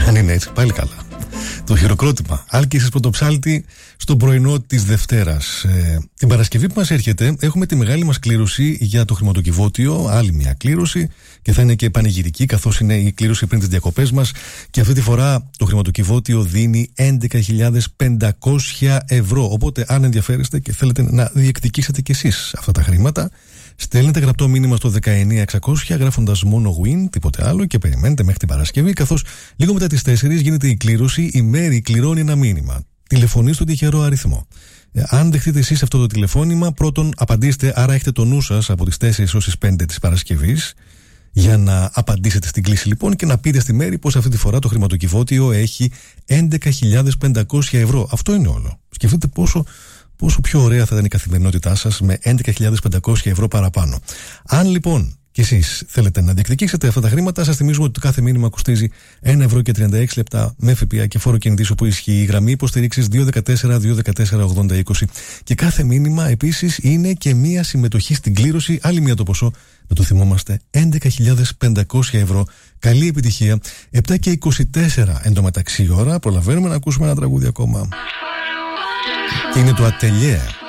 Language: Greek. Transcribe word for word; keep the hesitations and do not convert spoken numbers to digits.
Αν είναι έτσι, πάλι καλά. Το χειροκρότημα. Άλκησης Πρωτοψάλτη στο πρωινό της Δευτέρας. Ε, την Παρασκευή που μας έρχεται έχουμε τη μεγάλη μας κλήρωση για το χρηματοκιβώτιο. Άλλη μια κλήρωση και θα είναι και πανηγυρική, καθώς είναι η κλήρωση πριν τις διακοπές μας. Και αυτή τη φορά το χρηματοκιβώτιο δίνει έντεκα χιλιάδες πεντακόσια ευρώ. Οπότε, αν ενδιαφέρεστε και θέλετε να διεκδικήσετε κι εσείς αυτά τα χρήματα, στέλνετε γραπτό μήνυμα στο δεκαεννιά εξακόσια γράφοντας μόνο win, τίποτε άλλο, και περιμένετε μέχρι την Παρασκευή, καθώς λίγο μετά τις τέσσερις γίνεται η κλήρωση. Η Μέρη κληρώνει ένα μήνυμα. Τηλεφωνεί στον τυχερό αριθμό. Ε, αν δεχτείτε εσείς αυτό το τηλεφώνημα, πρώτον απαντήστε, άρα έχετε το νου σας από τις τέσσερις ως τις πέντε της Παρασκευής, για να απαντήσετε στην κλήση λοιπόν και να πείτε στη Μέρη πως αυτή τη φορά το χρηματοκιβώτιο έχει έντεκα χιλιάδες πεντακόσια ευρώ. Αυτό είναι όλο. Σκεφτείτε πόσο. Πόσο πιο ωραία θα ήταν η καθημερινότητά σας με έντεκα χιλιάδες πεντακόσια ευρώ παραπάνω. Αν λοιπόν και εσείς θέλετε να διεκδικήσετε αυτά τα χρήματα, σας θυμίζουμε ότι το κάθε μήνυμα κοστίζει ένα ευρώ και τριάντα έξι λεπτά με ΦΠΑ και φόρο κινητής όπου ισχύει η γραμμή υποστηρίξης δύο ένα τέσσερα δύο ένα τέσσερα ογδόντα είκοσι. Και κάθε μήνυμα επίσης είναι και μία συμμετοχή στην κλήρωση, άλλη μία το ποσό, να το θυμόμαστε, έντεκα χιλιάδες πεντακόσια ευρώ. Καλή επιτυχία. επτά και είκοσι τέσσερα εντωμεταξύ ώρα προλαβαίνουμε να ακούσουμε ένα τραγούδι ακόμα. Και είναι το Ατελιέ.